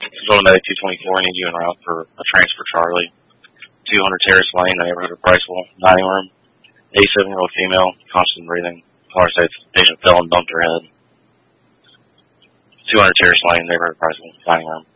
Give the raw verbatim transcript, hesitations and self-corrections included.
Florida Medic two twenty-four, need you en route for a transfer Charlie. two hundred Terrace Lane, the neighborhood of Briceville, dining room. eighty-seven-year-old female, constant breathing. Caller states patient fell and bumped her head. two hundred Terrace Lane, neighborhood of Briceville, dining room.